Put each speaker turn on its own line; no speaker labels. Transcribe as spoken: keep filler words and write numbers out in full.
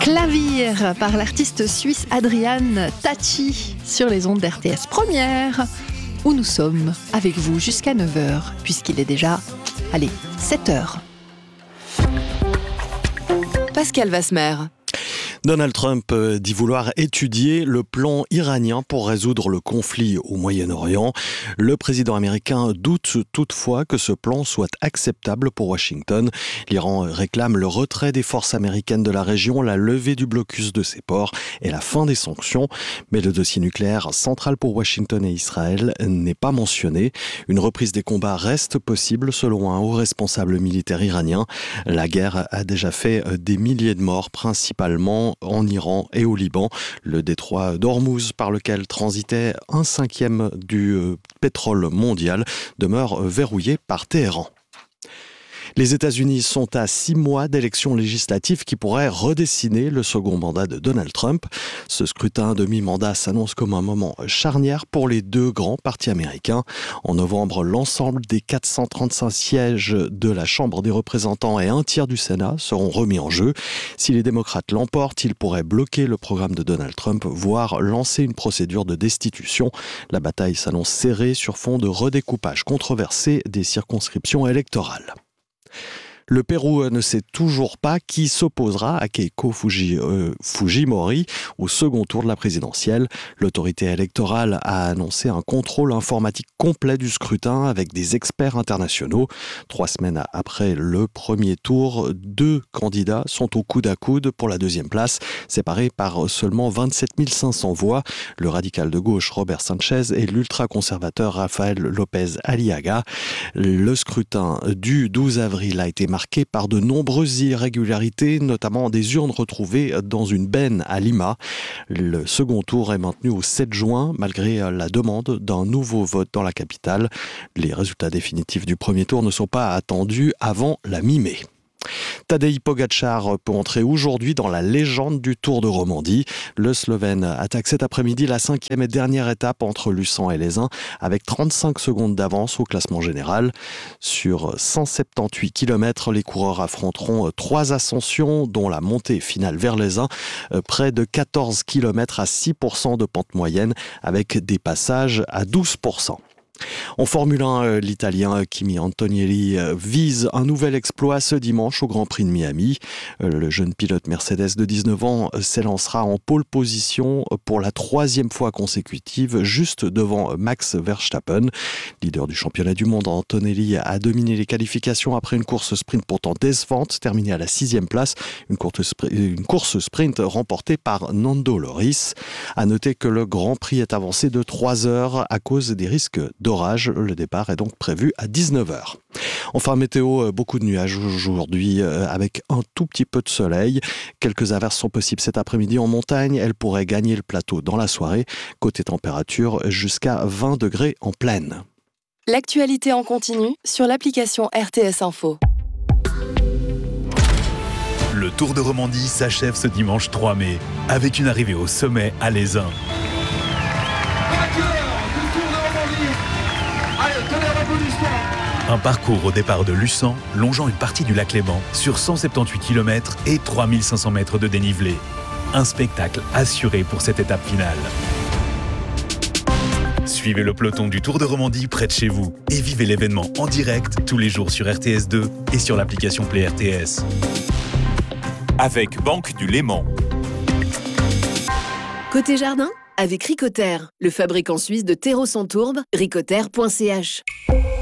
Clavier par l'artiste suisse Adrian Tachi sur les ondes d'R T S Première, où nous sommes avec vous jusqu'à neuf heures, puisqu'il est déjà, allez, sept heures. Pascal Vasmer.
Donald Trump dit vouloir étudier le plan iranien pour résoudre le conflit au Moyen-Orient. Le président américain doute toutefois que ce plan soit acceptable pour Washington. L'Iran réclame le retrait des forces américaines de la région, la levée du blocus de ses ports et la fin des sanctions. Mais le dossier nucléaire central pour Washington et Israël n'est pas mentionné. Une reprise des combats reste possible selon un haut responsable militaire iranien. La guerre a déjà fait des milliers de morts, principalement en Iran et au Liban. Le détroit d'Ormuz, par lequel transitait un cinquième du pétrole mondial, demeure verrouillé par Téhéran. Les États-Unis sont à six mois d'élections législatives qui pourraient redessiner le second mandat de Donald Trump. Ce scrutin de mi-mandat s'annonce comme un moment charnière pour les deux grands partis américains. En novembre, l'ensemble des quatre cent trente-cinq sièges de la Chambre des représentants et un tiers du Sénat seront remis en jeu. Si les démocrates l'emportent, ils pourraient bloquer le programme de Donald Trump, voire lancer une procédure de destitution. La bataille s'annonce serrée sur fond de redécoupage controversé des circonscriptions électorales. Le Pérou ne sait toujours pas qui s'opposera à Keiko Fuji, euh, Fujimori au second tour de la présidentielle. L'autorité électorale a annoncé un contrôle informatique complet du scrutin avec des experts internationaux. Trois semaines après le premier tour, deux candidats sont au coude à coude pour la deuxième place, séparés par seulement vingt-sept mille cinq cents voix. Le radical de gauche Robert Sanchez et l'ultra-conservateur Rafael López Aliaga. Le scrutin du douze avril a été marqué par de nombreuses irrégularités, notamment des urnes retrouvées dans une benne à Lima. Le second tour est maintenu au sept juin, malgré la demande d'un nouveau vote dans la capitale. Les résultats définitifs du premier tour ne sont pas attendus avant la mi-mai. Tadej Pogačar peut entrer aujourd'hui dans la légende du Tour de Romandie. Le Slovène attaque cet après-midi la cinquième et dernière étape entre Lucens et Les Uns avec trente-cinq secondes d'avance au classement général. Sur cent soixante-dix-huit kilomètres, les coureurs affronteront trois ascensions, dont la montée finale vers Les Uns, près de quatorze kilomètres à six pour cent de pente moyenne, avec des passages à douze pour cent. En Formule un, l'Italien Kimi Antonelli vise un nouvel exploit ce dimanche au Grand Prix de Miami. Le jeune pilote Mercedes de dix-neuf ans s'élancera en pole position pour la troisième fois consécutive, juste devant Max Verstappen. Leader du championnat du monde, Antonelli a dominé les qualifications après une course sprint pourtant décevante, terminée à la sixième place. Une course sprint remportée par Nando Loris. À noter que le Grand Prix est avancé de trois heures à cause des risques d'orage. Le départ est donc prévu à dix-neuf heures. Enfin, météo, beaucoup de nuages aujourd'hui avec un tout petit peu de soleil. Quelques averses sont possibles cet après-midi en montagne. Elles pourraient gagner le plateau dans la soirée. Côté température, jusqu'à vingt degrés en plaine.
L'actualité en continu sur l'application R T S Info.
Le Tour de Romandie s'achève ce dimanche trois mai avec une arrivée au sommet à Les Uns. Un parcours au départ de Lucens, longeant une partie du lac Léman sur cent soixante-dix-huit kilomètres et trois mille cinq cents mètres de dénivelé. Un spectacle assuré pour cette étape finale. Suivez le peloton du Tour de Romandie près de chez vous et vivez l'événement en direct tous les jours sur R T S deux et sur l'application Play R T S.
Avec Banque du Léman.
Côté jardin, avec Ricoter, le fabricant suisse de terreaux sans tourbe, ricoter point c h.